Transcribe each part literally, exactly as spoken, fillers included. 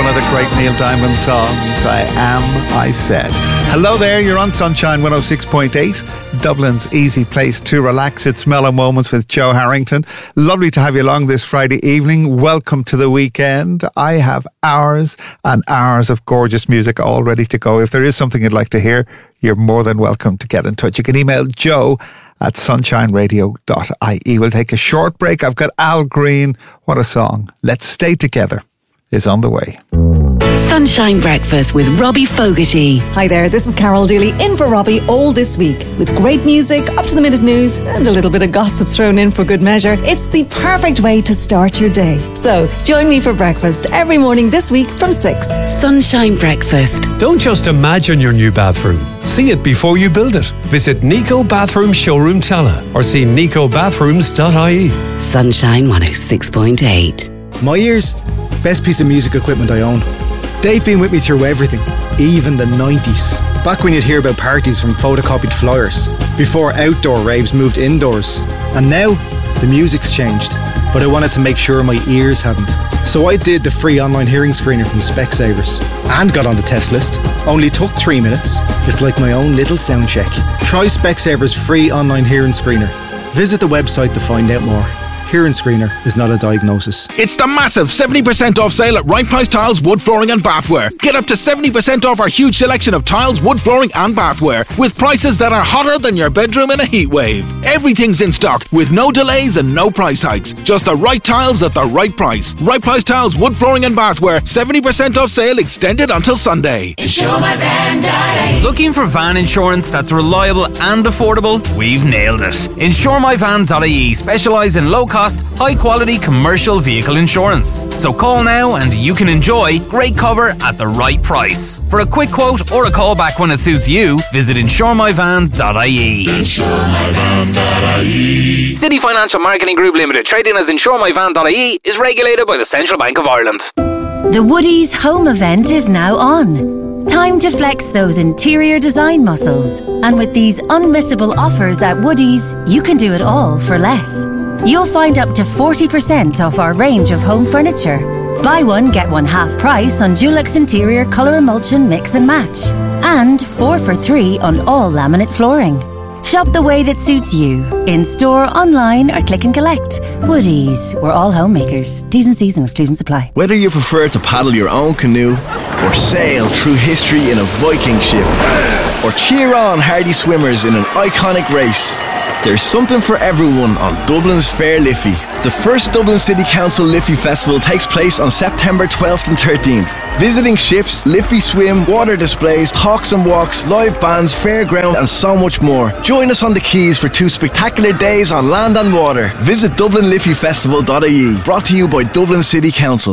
of the great Neil Diamond songs, I Am, I Said. Hello there, you're on Sunshine one oh six point eight, Dublin's easy place to relax. It's Mellow Moments with Joe Harrington. Lovely to have you along this Friday evening. Welcome to the weekend. I have hours and hours of gorgeous music all ready to go. If there is something you'd like to hear, you're more than welcome to get in touch. You can email Joe at sunshine radio dot I E. We'll take a short break. I've got Al Green. What a song. Let's Stay Together is on the way. Sunshine Breakfast with Robbie Fogarty. Hi there, this is Carol Dooley in for Robbie all this week with great music, up-to-the-minute news and a little bit of gossip thrown in for good measure. It's the perfect way to start your day. So join me for breakfast every morning this week from six. Sunshine Breakfast. Don't just imagine your new bathroom. See it before you build it. Visit Nico Bathroom Showroom Tala or see nico bathrooms dot I E. Sunshine one oh six point eight. My ears, best piece of music equipment I own. They've been with me through everything, even the nineties. Back when you'd hear about parties from photocopied flyers, before outdoor raves moved indoors. And now, the music's changed, but I wanted to make sure my ears hadn't. So I did the free online hearing screener from Specsavers and got on the test list. Only took three minutes. It's like my own little sound check. Try Specsavers free online hearing screener. Visit the website to find out more. Hearing screener is not a diagnosis. It's the massive seventy percent off sale at Right Price Tiles, Wood Flooring and Bathware. Get up to seventy percent off our huge selection of tiles, wood flooring and bathware with prices that are hotter than your bedroom in a heat wave. Everything's in stock with no delays and no price hikes. Just the right tiles at the right price. Right Price Tiles, Wood Flooring and Bathware. seventy percent off sale extended until Sunday. Insure My Van. Looking for van insurance that's reliable and affordable? We've nailed it. insure my van dot I E specialise in low cost, high quality commercial vehicle insurance. So call now and you can enjoy great cover at the right price. For a quick quote or a call back when it suits you, visit insure my van dot I E. insure my van dot I E. City Financial Marketing Group Limited, trading as insure my van dot I E, is regulated by the Central Bank of Ireland. The Woodies home event is now on. Time to flex those interior design muscles. And with these unmissable offers at Woodies, you can do it all for less. You'll find up to forty percent off our range of home furniture. Buy one, get one half price on Dulux Interior Colour Emulsion Mix and Match. And four for three on all laminate flooring. Shop the way that suits you. In store, online or click and collect. Woodies, we're all homemakers. T's and C's and exclusions apply. Whether you prefer to paddle your own canoe or sail through history in a Viking ship or cheer on hardy swimmers in an iconic race, there's something for everyone on Dublin's Fair Liffey. The first Dublin City Council Liffey Festival takes place on September twelfth and thirteenth. Visiting ships, Liffey swim, water displays, talks and walks, live bands, fairground and so much more. Join us on the quays for two spectacular days on land and water. Visit dublin liffey festival dot I E. Brought to you by Dublin City Council.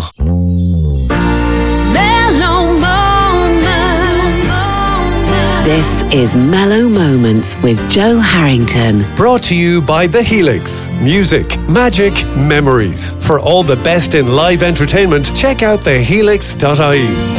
This is Mellow Moments with Joe Harrington. Brought to you by The Helix. Music, magic, memories. For all the best in live entertainment, check out the helix dot I E.